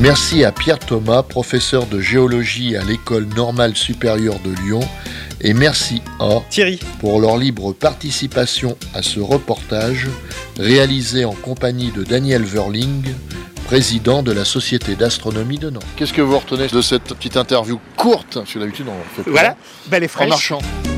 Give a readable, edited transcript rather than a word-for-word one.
Merci à Pierre Thomas, professeur de géologie à l'École normale supérieure de Lyon, et merci à Thierry pour leur libre participation à ce reportage réalisé en compagnie de Daniel Verling, président de la Société d'astronomie de Nantes. Qu'est-ce que vous retenez de cette petite interview courte? Parce que d'habitude on fait voilà, belle et fraîche. En marchant.